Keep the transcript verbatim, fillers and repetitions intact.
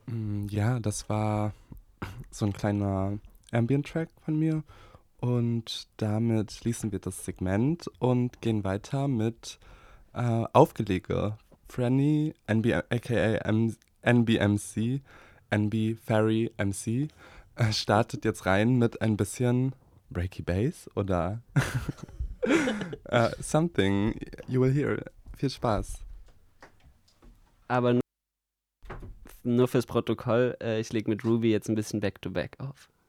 Mm, Ja, das war so ein kleiner Ambient-Track von mir. Und damit schließen wir das Segment und gehen weiter mit äh, Aufgelege. Franny, N B, aka M, N B M C, N B Fairy M C, äh, startet jetzt rein mit ein bisschen Breaky Bass oder äh, Something You Will Hear. Viel Spaß. Aber nur, nur fürs Protokoll, äh, ich lege mit Ruby jetzt ein bisschen Back-to-Back auf.